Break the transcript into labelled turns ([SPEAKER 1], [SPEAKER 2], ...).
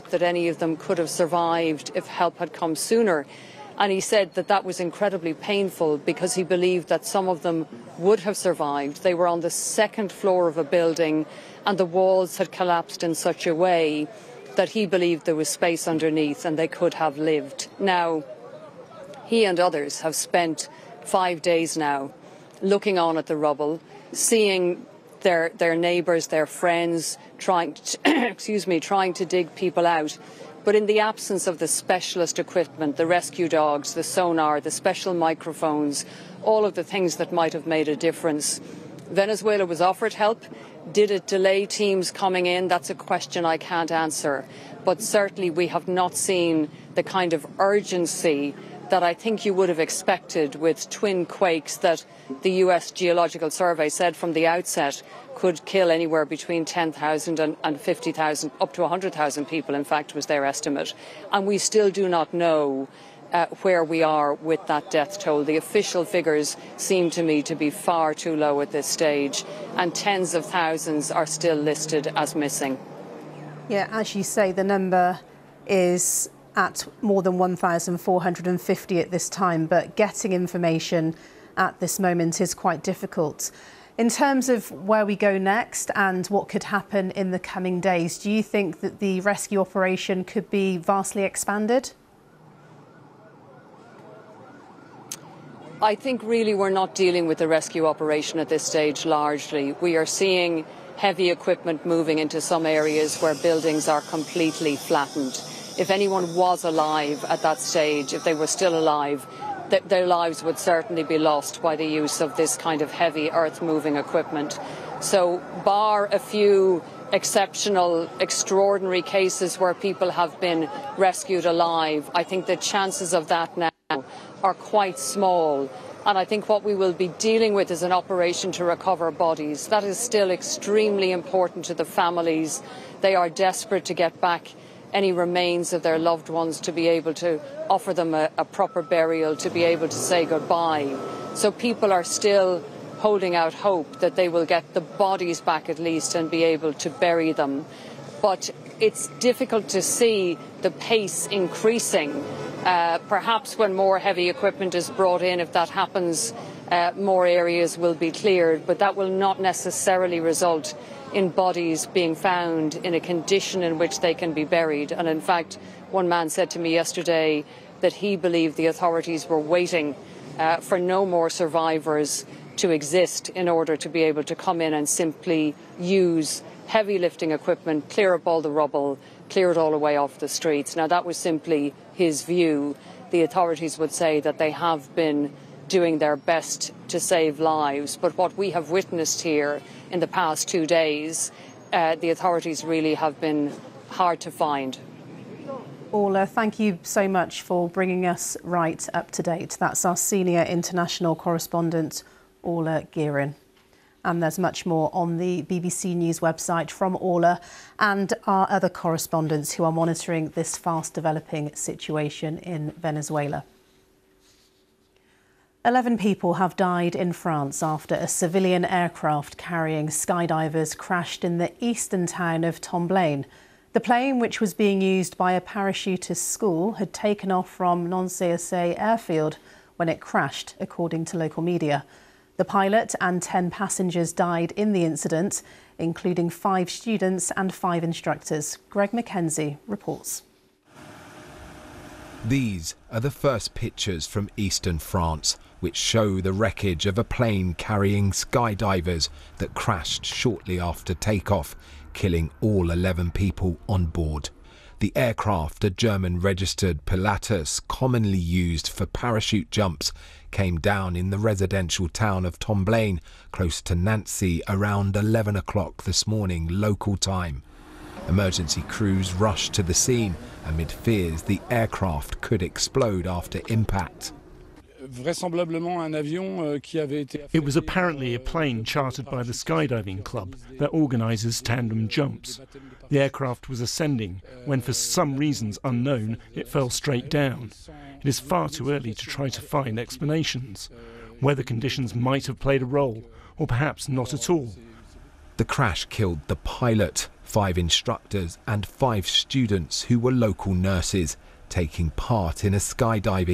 [SPEAKER 1] that any of them could have survived if help had come sooner. And he said that that was incredibly painful because he believed that some of them would have survived. They were on the second floor of a building and the walls had collapsed in such a way that he believed there was space underneath and they could have lived. Now, he and others have spent 5 days now looking on at the rubble, seeing their neighbours, their friends, trying to dig people out. But in the absence of the specialist equipment, the rescue dogs, the sonar, the special microphones, all of the things that might have made a difference, Venezuela was offered help. Did it delay teams coming in? That's a question I can't answer. But certainly we have not seen the kind of urgency that I think you would have expected with twin quakes that the US Geological Survey said from the outset could kill anywhere between 10,000 and 50,000, up to 100,000 people, in fact, was their estimate. And we still do not know where we are with that death toll. The official figures seem to me to be far too low at this stage, and tens of thousands are still listed as missing.
[SPEAKER 2] Yeah, as you say, the number is at more than 1,450 at this time, but getting information at this moment is quite difficult. In terms of where we go next and what could happen in the coming days, do you think that the rescue operation could be vastly expanded?
[SPEAKER 1] I think really we're not dealing with the rescue operation at this stage largely. We are seeing heavy equipment moving into some areas where buildings are completely flattened. If anyone was alive at that stage, if they were still alive, their lives would certainly be lost by the use of this kind of heavy earth-moving equipment. So, bar a few exceptional, extraordinary cases where people have been rescued alive, I think the chances of that now are quite small. And I think what we will be dealing with is an operation to recover bodies. That is still extremely important to the families. They are desperate to get back any remains of their loved ones, to be able to offer them a proper burial, to be able to say goodbye. So people are still holding out hope that they will get the bodies back at least and be able to bury them. But it's difficult to see the pace increasing. Perhaps when more heavy equipment is brought in, if that happens, more areas will be cleared, but that will not necessarily result in bodies being found in a condition in which they can be buried. And in fact, one man said to me yesterday that he believed the authorities were waiting for no more survivors to exist in order to be able to come in and simply use heavy lifting equipment, clear up all the rubble, clear it all away off the streets. Now, that was simply his view. The authorities would say that they have been doing their best to save lives. But what we have witnessed here in the past 2 days, the authorities really have been hard to find.
[SPEAKER 2] Orla, thank you so much for bringing us right up to date. That's our senior international correspondent, Orla Guerin. And there's much more on the BBC News website from Orla and our other correspondents who are monitoring this fast-developing situation in Venezuela. 11 people have died in France after a civilian aircraft carrying skydivers crashed in the eastern town of Tomblaine. The plane, which was being used by a parachutist school, had taken off from Nancy airfield when it crashed, according to local media. The pilot and 10 passengers died in the incident, including 5 students and 5 instructors. Greg Mackenzie reports.
[SPEAKER 3] These are the first pictures from eastern France, which show the wreckage of a plane carrying skydivers that crashed shortly after takeoff, killing all 11 people on board. The aircraft, a German-registered Pilatus commonly used for parachute jumps, came down in the residential town of Tomblaine, close to Nancy, around 11 o'clock this morning local time. Emergency crews rushed to the scene amid fears the aircraft could explode after impact.
[SPEAKER 4] It was apparently a plane chartered by the skydiving club that organises tandem jumps. The aircraft was ascending when, for some reasons unknown, it fell straight down. It is far too early to try to find explanations. Weather conditions might have played a role, or perhaps not at all.
[SPEAKER 3] The crash killed the pilot. 5 instructors and 5 students who were local nurses taking part in a skydiving